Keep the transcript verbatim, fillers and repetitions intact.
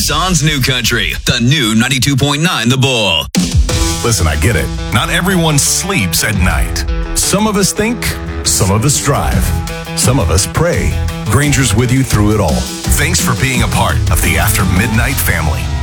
Tucson's New Country, the new ninety-two point nine The Bull. Listen, I get it. Not everyone sleeps at night. Some of us think, some of us strive, some of us pray. Granger's with you through it all. Thanks for being a part of the After Midnight family.